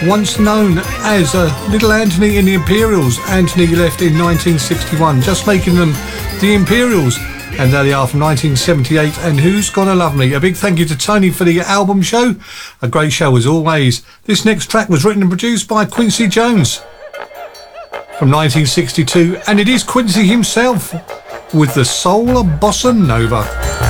once known as Little Anthony and the Imperials. Anthony left in 1961, just making them the Imperials. And there they are from 1978, and Who's Gonna Love Me? A big thank you to Tony for the album show. A great show as always. This next track was written and produced by Quincy Jones from 1962, and it is Quincy himself with the Soul of Bossa Nova.